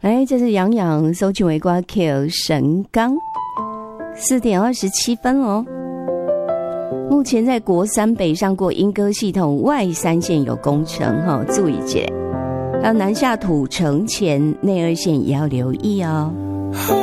来，这是杨洋搜寻为瓜 Q 神冈，4点27分哦。目前在国三北上过莺歌系统外3线有工程哈，注意一下。还有南下土城前内2线也要留意哦。